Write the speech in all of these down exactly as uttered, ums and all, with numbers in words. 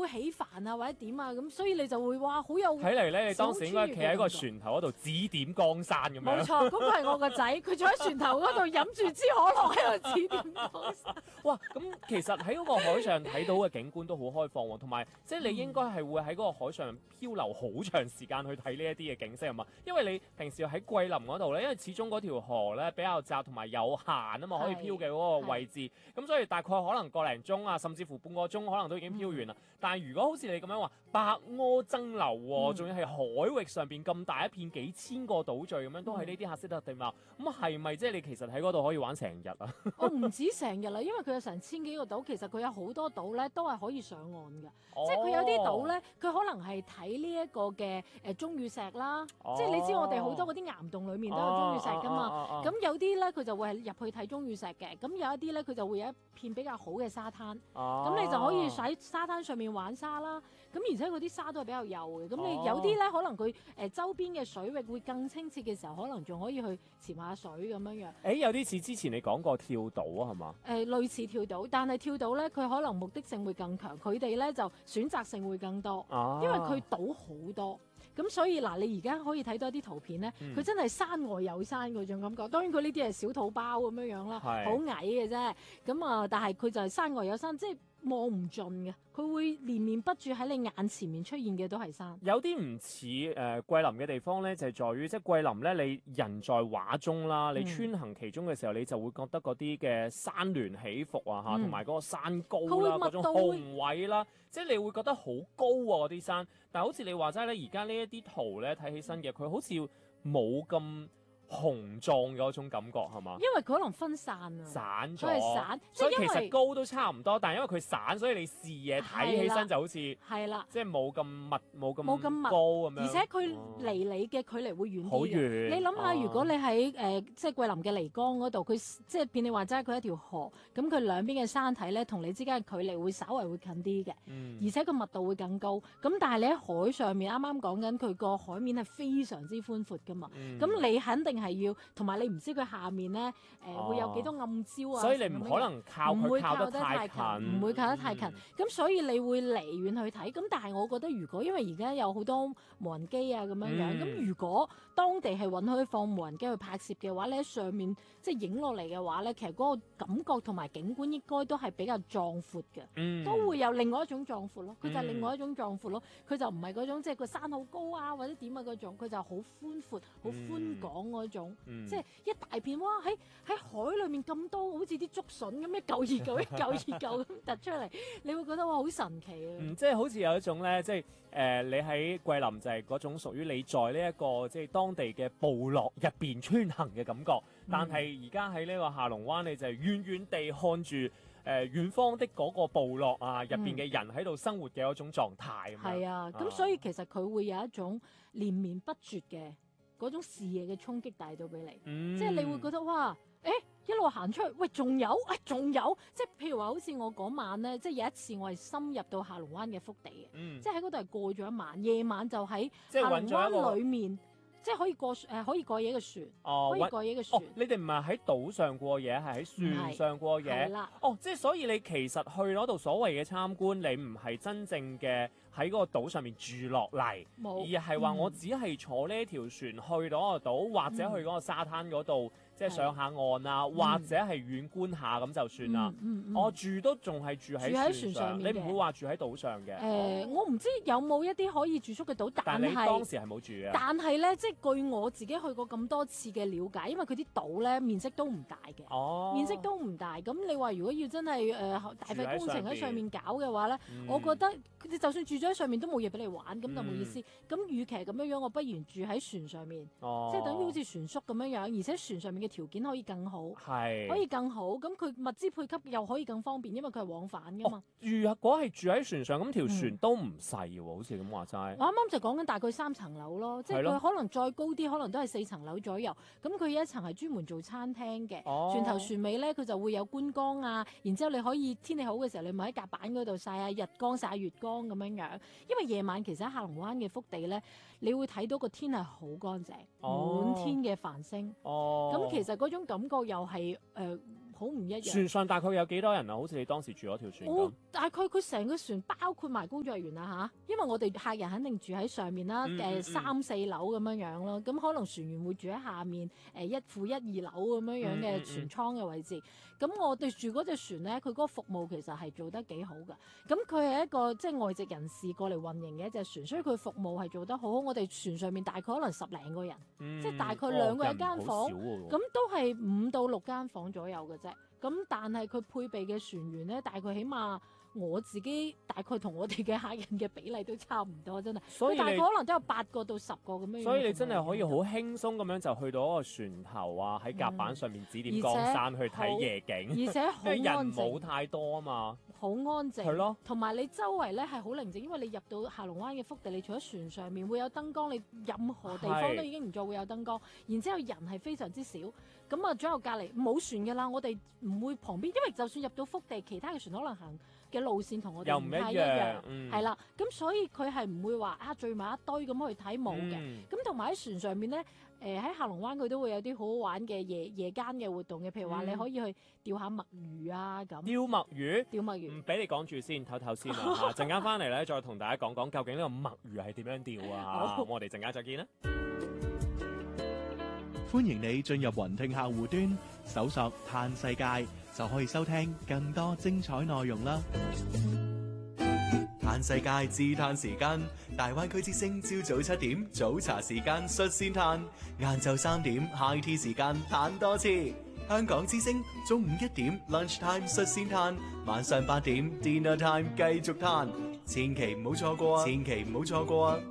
會起帆啊或者點啊咁，所以你就會哇好有睇嚟咧，你當時應該企喺個船頭嗰度指點江山咁樣。 冇錯，嗰、那個係我個仔，佢坐喺船頭嗰度飲住支可樂喺度指點江山。 哇！咁其實喺嗰個海上睇到嘅景觀都好開放喎，同埋即係你應該係會喺嗰個海上漂流好長時間去睇呢一啲嘅景色啊嘛。因為你平時喺桂林嗰度咧，因為始終嗰條河咧比較窄同埋有限啊嘛，可以漂嘅嗰個位置，咁所以大概可能個零鐘啊，甚至乎半個鐘可能都已經漂完啦。嗯、但係如果好似你咁樣話百舸爭流喎，仲、嗯、要係海域上邊咁大一片幾千個島嶼咁樣，都係呢啲喀斯特地貌，咁係咪即係你其實喺嗰度可以玩成日啊？我唔止成日啦，因為佢有成千幾個島，其實佢有好多島咧都係可以上岸嘅，哦、即係佢有啲島咧，佢可能係睇呢一個嘅誒鐘乳石啦，哦、即係你知我哋好多嗰啲岩洞裡面都有鐘乳石噶嘛，咁、哦哦哦哦、有啲咧佢就會係入去睇鐘乳石嘅，咁有一啲咧佢就會有一片比較好嘅沙灘，咁、哦、你就可以喺沙灘上面玩沙啦，咁而且嗰啲沙都係比較幼嘅，咁你有啲咧可能佢誒、呃、周邊嘅水域會更清澈嘅時候，可能仲可以去潛下水咁樣樣。 誒有啲似之前你講過跳島啊，係嘛？誒、 呃、類似跳島，但係跳島咧，佢可能目的性會更強，佢哋咧就選擇性會更多，啊、因為佢島好多，咁所以嗱，你而家可以睇到一啲圖片咧，佢、嗯、真係山外有山嗰種感覺。當然佢呢啲係小土包咁樣樣啦，好矮嘅啫，咁啊，但係佢就係山外有山，即係望唔盡嘅，佢會連綿不絕喺你眼前面出現嘅都係山。 有啲唔似誒桂林嘅地方咧，就係、是、在於即係桂林咧，你人在畫中啦，你穿行其中嘅時候，嗯、你就會覺得嗰啲嘅山巒起伏啊嚇，同埋嗰個山高啦，嗰種雄偉啦，即係你會覺得好高啊嗰啲山。但係好似你話齋咧，而家呢一啲圖咧睇起身嘅，佢好似冇咁雄壯嘅嗰種感覺係嘛？因為佢可能分散啊， 散咗， 佢係散， 所以其實高都差唔多，但係因為佢散，所以你視野睇起身就好似係啦， 即係冇咁密，冇咁冇咁密高咁樣。 而且佢離你嘅距離會遠啲嘅。 好遠。 你諗下，如果你喺誒、呃、即係桂林嘅漓江嗰度，佢即係變你話齋，佢一條河，咁佢兩邊嘅山體咧，同你之間嘅距離會稍微會近啲嘅，嗯、而且個密度會更高。咁但係你喺海上面，啱啱講緊佢個海面係非常之寬闊噶嘛，咁、嗯、你肯定係要，同埋你唔知佢下面咧誒、呃哦、會有幾多暗礁啊， 所以你唔可能靠佢靠得太近， 唔會靠得太近。咁、嗯、所以你會離遠去睇。咁但係我覺得，如果因為而家有好多無人機啊咁樣樣，咁、嗯、如果當地係允許放無人機去拍攝嘅話，你喺上面即係影落嚟嘅話咧，其實嗰個感覺同埋景觀應該都係比較壯闊嘅，嗯、都會有另外一種壯闊咯。佢就係另外一種壯闊咯。佢、嗯、就唔係嗰種即係個山好高啊或者點啊嗰種，佢就好寬闊、好寬廣嗰種，嗯、即係一大片哇喺喺海裏面咁多，好似啲竹筍咁一嚿二嚿一嚿二嚿咁突出嚟，你會覺得哇好神奇啊！ 嗯，即係好似有一種咧，即係誒、呃、你喺桂林就係嗰種屬於你在呢、這、一個即係當地嘅部落入邊穿行嘅感覺，嗯、但係而家喺呢個下龍灣，你就係遠遠地看住誒遠方的嗰個部落啊入邊嘅人喺度生活嘅一種狀態。 係、嗯、啊，咁、啊、所以其實佢會有一種連綿不絕嘅嗰種視野嘅衝擊帶到俾你，嗯、即係你會覺得哇！誒一路行出去，喂，仲有，誒仲有，即係譬如話，好似我嗰晚咧，即係有一次我係深入到下龍灣嘅腹地嘅，嗯、即係喺嗰度係過咗一晚，夜晚就喺下龍灣裡面，即係可以過誒、呃、可以過夜嘅船，哦、可以過夜嘅船。 哦，你哋唔係喺島上過夜，係喺船上過夜。係啦。哦，即係所以你其實去嗰度所謂嘅參觀，你唔係真正嘅喺嗰個島上面住落嚟，冇而係話我只係坐呢條船去到嗰個島，嗯、或者去嗰個沙灘嗰度。即係上下岸啊，嗯、或者係遠觀下咁就算啦。嗯嗯嗯、我住都仲係住喺船，船上面，你唔會話住喺島上嘅。誒、呃，我唔知有冇一啲可以住宿嘅島，但係但你當時係冇住嘅。 但係咧，即係據我自己去過咁多次嘅了解，因為佢啲島咧面積都唔大嘅，哦、面積都唔大。咁你話如果要真係誒、呃、大費工程喺上面搞嘅話咧，嗯、我覺得佢就算住咗喺上面都冇嘢俾你玩，咁就冇意思。咁、嗯、與其咁樣樣，我不如住喺船上面，哦、即係等於好似船宿咁樣樣，而且船上面嘅條件可以更好，係可以更好，咁佢物資配給又可以更方便，因為佢係往返噶嘛。 哦、住啊，嗰係住喺船上，咁條船都唔細嘅喎，好似咁話齋。 我啱啱就講緊大概三層樓咯，即係佢可能再高啲，可能都係四層樓左右。咁佢有一層係專門做餐廳嘅，哦、船頭船尾咧佢就會有觀光啊，然之後你可以天氣好嘅時候，你咪喺甲板嗰度曬下日光、曬下月光咁樣樣。因為夜晚其實喺下龍灣嘅腹地咧，你會睇到個天係好乾淨，滿、哦、天嘅繁星。哦，咁其實嗰種感覺又係誒好好唔一樣。 船上大概有幾多人啊？好似你當時住嗰條船咁。 我大概佢成個船包括埋工作人員啊嚇，因為我哋客人肯定住喺上面啦，誒、 嗯嗯嗯三四樓咁樣樣咯，咁可能船員會住喺下面誒一負一二樓咁樣樣嗯嗯嘅嗯船艙嘅位置。咁我哋住嗰隻船咧，佢嗰個服務其實係做得幾好㗎。咁佢係一個即係外籍人士過嚟運營嘅一隻船，所以佢服務係做得好好。我哋船上面大概可能十零個人， 嗯即係大概兩個一間房， 哦人唔好少喎咁都係五到六間房左右嘅啫。咁但係佢配備嘅船員咧，大概起碼我自己大概同我哋嘅客人嘅比例都差唔多，真係。 所以你佢大概可能都有八個到十個咁樣樣嘅服務員。 所以你真係可以好輕鬆咁樣就去到嗰個船頭啊，喺甲板上面指點江山去睇夜景， 而且好因為人安靜， 冇太多啊嘛。 好安靜。 係咯， 同埋你周圍咧係好寧靜，因為你入到下龍灣嘅腹地，你除咗船上面會有燈光，你任何地方係都已經唔再會有燈光。然之後人係非常之少，咁啊左右隔離冇船㗎啦，我哋唔會旁邊，因為就算入到腹地，其他嘅船可能行嘅路線同我哋又唔唔太一樣一樣， 嗯係啦、咁所以佢係唔會話啊聚埋一堆咁去睇冇嘅。 嗯咁同埋喺船上面咧，誒喺下龍灣佢都會有啲好好玩嘅夜夜間嘅活動嘅，譬如話嗯你可以去釣下墨魚啊咁， 釣墨魚。 釣墨魚。 唔俾你講住先，唞唞先啊！嚇陣間翻嚟咧，再同大家講講究竟呢個墨魚係點樣釣啊！ 好咁我哋陣間再見啦。 歡迎你進入雲聽客戶端，搜索嘆世界，就可以收聽更多精彩內容啦。嘆世界自嘆時間，大灣區之聲朝早七點早茶時間率先嘆，晏晝三點 high tea 時間嘆多次。香港之聲中午一點 lunch time 率先嘆，晚上八點 dinner time 繼續嘆，千祈唔好錯過啊！千祈唔好錯過啊！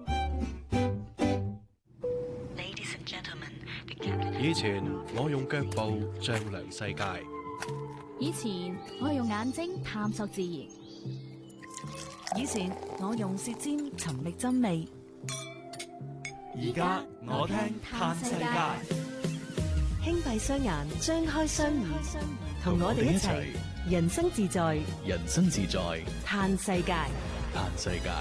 以前我用腳步丈量世界， 以前我係用眼睛探索自然， 以前我用舌尖尋覓真理， 而家我聽嘆世界。 輕閉雙眼，張開雙耳，同我哋一齊人生自在， 人生自在， 嘆世界。 嘆世界。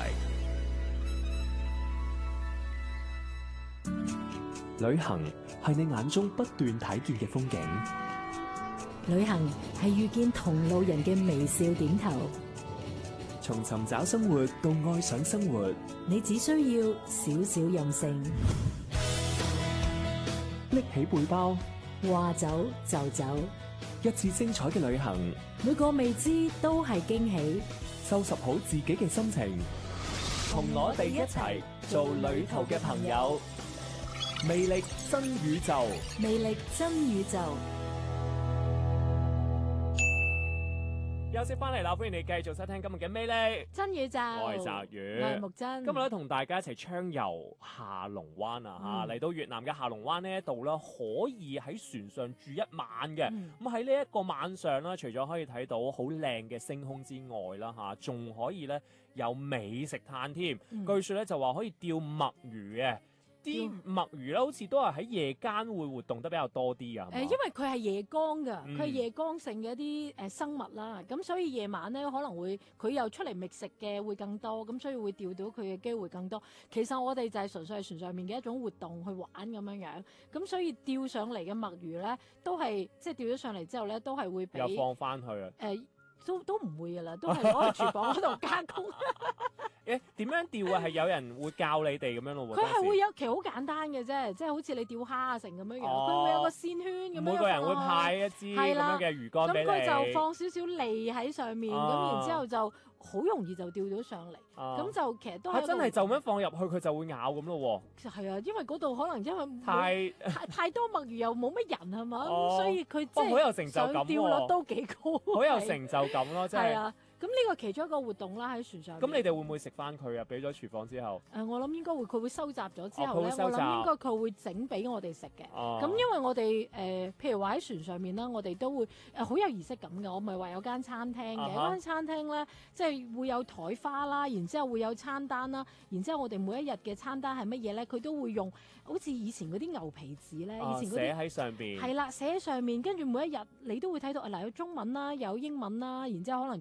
旅行係你眼中不斷睇見嘅風景， 旅行係遇見同路人嘅微笑點頭。 從尋找生活到愛上生活， 你只需要少少任性， 拎起背包， 話走就走， 一次精彩嘅旅行， 每個未知都係驚喜。 收拾好自己嘅心情，同我哋一齊做旅途嘅朋友。魅力真宇宙， 魅力真宇宙。 休息翻嚟啦，歡迎你繼續收聽今日嘅魅力真宇宙， 我係澤宇， 我係木真。 今日咧同大家一齊暢遊下龍灣啊嚇，嚟、 嗯、 到越南嘅下龍灣呢一度啦，可以喺船上住一晚嘅。咁喺呢一個晚上啦，除咗可以睇到好靚嘅星空之外啦嚇，仲可以咧有美食嘆添。 嗯、 據說咧就話可以釣墨魚嘅。啲墨魚咧，好似都係喺夜間會活動得比較多啲啊。 誒、呃，因為佢係夜光㗎，佢係、 嗯、 夜光性嘅一啲誒生物啦。咁所以夜晚咧可能會佢又出嚟覓食嘅會更多，咁所以會釣到佢嘅機會更多。其實我哋就係純粹係船上面嘅一種活動去玩咁樣樣。咁所以釣上嚟嘅墨魚咧，都係即係釣咗上嚟之後咧，都係會俾又放翻去啊。誒、 呃，都都唔會㗎啦，都係攞去廚房嗰度加工。 誒點樣釣啊？係有人會教你哋咁樣咯喎。 佢係會有，其實好簡單嘅啫，即係好似你釣蝦啊成咁樣樣，佢、哦、會有個線圈咁樣。 每個人會派一支咁樣嘅魚竿俾你。咁佢就放少少脷喺上面，咁、啊、然之後就好容易就釣到上嚟。咁、啊、就其實都係、啊、 真係就咁放入去，佢就會咬咁咯喎。 其實係啊，因為嗰度可能因為太太，太多墨魚又冇乜人係嘛， 哦、 所以佢即係好有成就感， 上釣率都幾高。 好有成就感咯，真係。 啊。咁呢個其中一個活動啦，喺船上。 咁你哋會唔會食翻佢啊？俾咗廚房之後。誒、 呃，我諗應該會，佢會收集咗之後咧、 哦， 我諗應該佢會整俾我哋食嘅。哦。咁因為我哋誒、呃，譬如話喺船上面啦，我哋都會誒好、呃、有儀式感嘅。我咪話有間餐廳嘅，嗰間餐廳咧，即係會有台花啦，然之後會有餐單啦，然之後我哋每一日嘅餐單係乜嘢咧？佢都會用好似以前嗰啲牛皮紙咧， 哦、 以前嗰啲寫喺上邊。 係啦，寫喺上面，跟住每一日你都會睇到嗱，有中文啦，有英文啦，然之後可能仲有其他嘅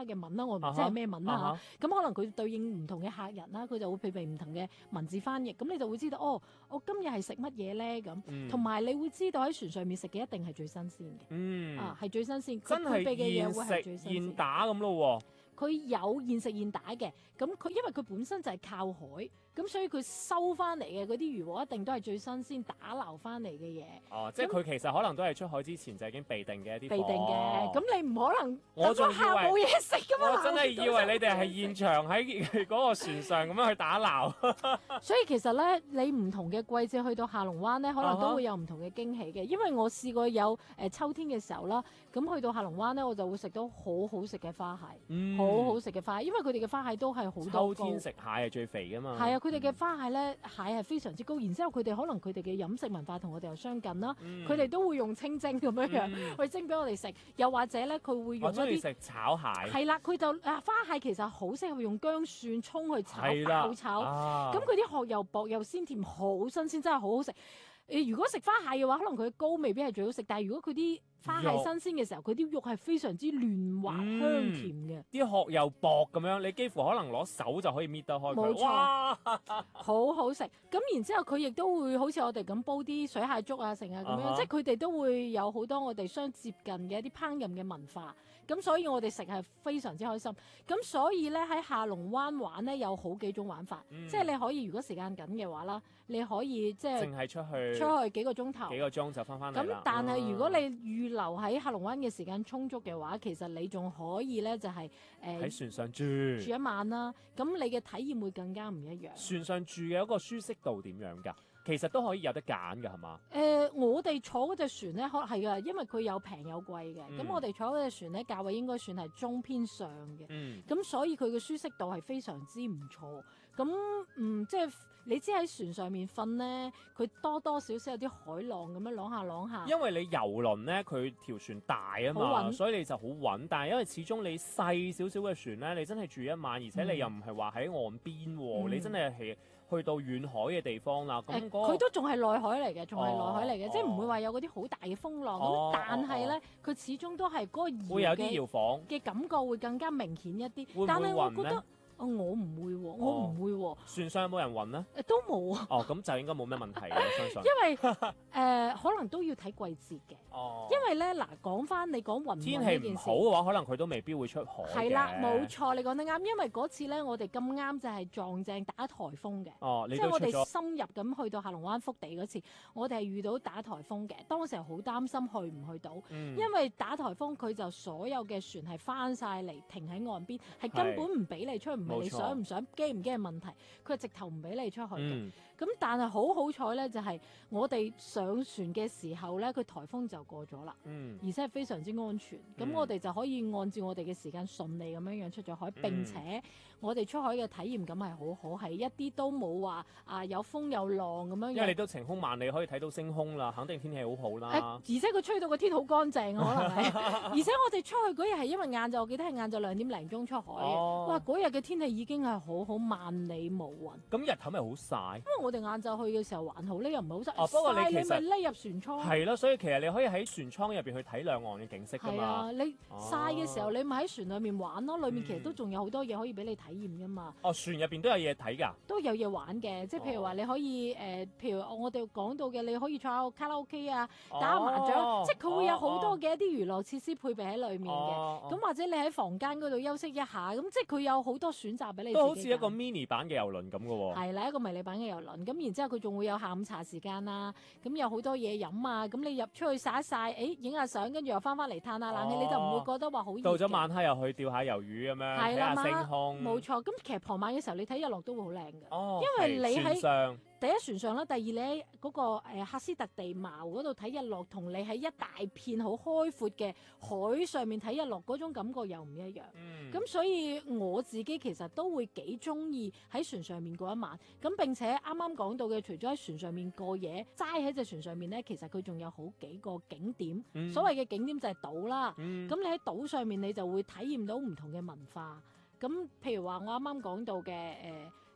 嘅文啦，我唔知係咩文啦嚇。 啊哈咁可能佢對應唔同嘅客人啦，佢就會配備唔同嘅文字翻譯，咁你就會知道哦，我今日係食乜嘢咧咁， 嗯同埋你會知道喺船上面食嘅一定係最新鮮嘅， 嗯， 啊係最新鮮， 真佢配備嘅嘢係會係現食現最新鮮。 打咁咯佢有現食現打嘅，咁佢因為佢本身就係靠海，咁所以佢收翻嚟嘅嗰啲魚獲一定都係最新鮮打撈翻嚟嘅嘢， 喎。哦，即係佢其實可能都係出海之前就已經備定嘅一啲備定嘅。 貨咁你唔可能我等咗仲以為客冇嘢食噶嘛？ 我真係以為你哋係現場喺嗰個船上咁樣去打撈。 所以其實咧，你唔同嘅季節去到下龍灣咧，可能啊哈都會有唔同嘅驚喜嘅。因為我試過有誒、呃、秋天嘅時候啦，咁去到下龍灣咧，我就會食到好好食嘅花蟹， 嗯好好食嘅花蟹，因為佢哋嘅花蟹都係好多膏。 秋天食蟹係最肥噶嘛。 係啊，佢哋嘅花蟹咧，蟹係非常之高，然之後佢哋可能佢哋嘅飲食文化同我哋又相近啦， 嗯佢哋、都會用清蒸咁樣樣、 嗯去蒸俾我哋食，又或者咧佢會用我一啲中意食炒蟹。 係啦，佢就啊花蟹其實好適合用薑蒜葱去炒係啦爆炒。 啊咁佢啲殼又薄又鮮甜，好新鮮，真係好好食。誒，如果食花蟹嘅話，可能佢嘅膏未必係最好食，但係如果佢啲花蟹肉新鮮嘅時候，佢啲肉係非常之嫩滑、 嗯香甜嘅， 啲殼又薄咁樣，你幾乎可能攞手就可以搣得開佢。 冇錯哇！ 好好食。咁然之後佢亦都會好似我哋咁煲啲水蟹粥啊，成啊咁樣， 啊哈即係佢哋都會有好多我哋相接近嘅一啲烹飪嘅文化。咁所以我哋食係非常之開心。咁所以咧喺下龍灣玩咧有好幾種玩法， 嗯即係你可以如果時間緊嘅話啦，你可以即係淨係出去出去幾個鐘頭。 幾個鐘就翻返嚟咁啦。 但係如果你啊預留喺下龍灣嘅時間充足嘅話，其實你仲可以咧就係、誒、 喺船上住， 住一晚啦。咁你嘅體驗會更加唔一樣。 船上住嘅一個舒適度點樣㗎？其實都可以有得揀㗎，係嘛？ 誒、我哋坐嗰隻船咧，可係噶，因為佢有平有貴嘅。咁、 嗯我哋坐嗰隻船咧，價位應該算係中偏上嘅。 嗯， 咁所以佢嘅舒適度係非常之唔錯。咁嗯，即係你知喺船上面瞓咧，佢多多少少有啲海浪咁樣啷下啷下。 因為你遊輪咧，佢條船大啊好嘛， 穩所以你就好穩。但係因為始終你細少少嘅船咧，你真係住一晚，而且你又唔係話喺岸邊喎， 嗯你真係係去到遠海嘅地方啦。咁誒， 嗰個佢都仲係內海嚟嘅，仲係內海嚟嘅， 哦即係唔會話有嗰啲好大嘅風浪。咁、 哦但係咧，佢始終都係嗰個搖會有啲嘅搖房， 嘅感覺會更加明顯一啲。 會唔會但係我暈咧覺得，哦，我唔會喎，我唔會喎， 船上有冇人暈咧？ 誒都冇啊， 哦，咁就應該冇咩問題嘅，我相信。 因為誒、呃可能都要睇季節嘅。 哦， 因為咧嗱，講翻你講暈唔暈天呢件事氣唔好。嘅話，可能佢都未必會出海嘅。 係啦，冇錯，你講得啱。因為嗰次咧，我哋咁啱就係撞正打颱風嘅， 哦，你即係我哋都出咗。 深入咁去到下龍灣福地嗰次，我哋係遇到打颱風嘅。當時係好擔心去唔去到， 嗯因為打颱風佢就所有嘅船係翻晒嚟停喺岸邊，係根本唔俾你出去，唔係你冇錯想唔想、驚唔驚嘅問題，佢係直頭唔俾你出去嘅。 嗯， 咁但係好好彩咧，就係我哋上船嘅時候咧，佢颱風就過咗啦。 嗯， 而且係非常之安全，咁、 嗯我哋就可以按照我哋嘅時間順利咁樣樣出咗海， 嗯並且我哋出海嘅體驗感係好好，係一啲都冇話啊有風有浪咁樣樣。 因為你都晴空萬里，可以睇到星空啦，肯定天氣好好誒、 啦。 而且佢吹到個天好乾淨啊，可能係。而且我哋出去嗰日係因為晏晝，我記得係晏晝兩點零鐘出海嘅。 哦哇！嗰日嘅天氣已經係好好，萬里無雲。 咁日頭咪好曬？ 因為我哋晏晝去嘅時候還好咧，又唔係好濕。 哦不過你曬其實咪匿入船艙。 係咯，所以其實你可以喺船艙入邊去睇兩岸嘅景色㗎嘛係啊，。你曬嘅時候， 哦你咪喺船裏面玩咯，裏面其實都嗯仲有好多嘢可以俾你體驗噶嘛。 哦，船入邊都有嘢睇㗎。 都有嘢玩嘅，即係譬如話你可以誒、呃譬如我哋講到嘅，你可以坐下卡拉 OK 啊，打下麻雀， 哦即係佢會有好多哦嘅一啲娛樂設施配備喺裡面嘅。 哦咁、或者你喺房間嗰度休息一下，咁即係佢有好多選擇俾你自己揀。 都好似一個 mini 版嘅遊輪咁嘅喎。 係啦，一個迷你版嘅遊輪，咁然之後佢仲會有下午茶時間啦，咁有好多嘢飲啊，咁你入出去晒一晒，誒影下相，跟住又翻返嚟嘆下冷氣， 哦你就唔會覺得話好熱嘅。 到咗晚黑又去釣下魷魚咁樣，睇下係啦晚黑星空。 冇錯，咁其實傍晚嘅時候你睇日落都會好靚嘅。 哦， 因為你喺係船上第一船上啦，第二你喺嗰個誒喀斯特地貌嗰度睇日落，同你喺一大片好開闊嘅海上面睇日落嗰種感覺又唔一樣。 嗯咁、所以我自己其實都會幾中意喺船上面過一晚。咁並且啱啱講到嘅，除咗喺船上面過夜，齋喺隻船上面咧，其實佢仲有好幾個景點。 嗯所謂嘅景點就係島啦。 嗯咁、你喺島上面你就會體驗到唔同嘅文化。咁譬如話我啱啱講到嘅誒。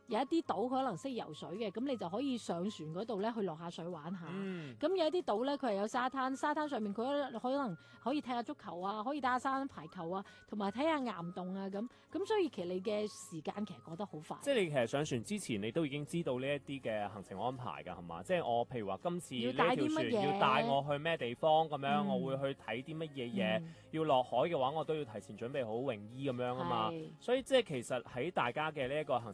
有一啲島佢可能識游水嘅，咁你就可以上船嗰度咧去落下水玩下。 嗯， 咁有一啲島咧，佢係有沙灘，沙灘上面佢可能可以踢下足球啊，可以打下沙灘排球啊，同埋睇下岩洞啊咁。咁所以其實你嘅時間其實過得好快。 即係你其實上船之前，你都已經知道呢一啲嘅行程安排㗎，係嘛？即係我譬如話今次呢要帶條船啲乜嘢要帶我去咩地方咁樣， 嗯我會去睇啲乜嘢嘢。 嗯要落海嘅話，我都要提前準備好泳衣咁樣啊嘛。 係所以即係其實喺大家嘅呢一個行程